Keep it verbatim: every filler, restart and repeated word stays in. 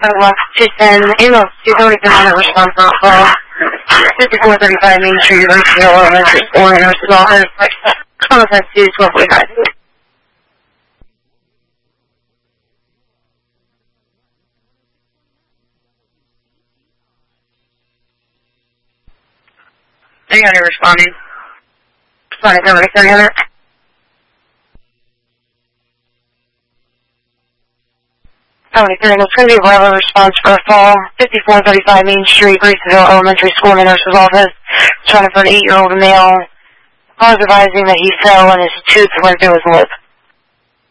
two ten, ambulance two thirty-nine, response for a call. fifty-four thirty-five Main Street, Raceville Elementary School, and nurse's office. Contact two twelve forty-five. three hundred responding. Responding to three hundred. seventy-three, it's going to be a Bravo response for a fall. fifty-four thirty-five Main Street, Graceville Elementary School, in the nurse's office. Trying for an eight-year-old male. I was advising that he fell and his tooth went through his lip.